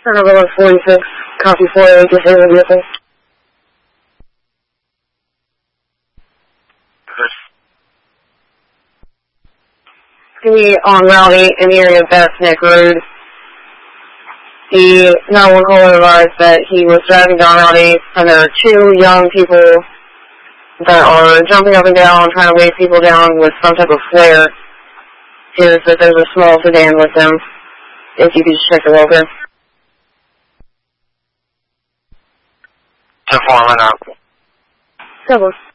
November 46, copy 48, disabled vehicle. It's going to be on Route 8 in the area of Bass Neck Road. The 911 caller advised that he was driving down Route 8 and there are two young people that are jumping up and down, trying to wave people down with some type of flare. Is that there's a small sedan with them. If you could just check the local. 10-4, line up. 7.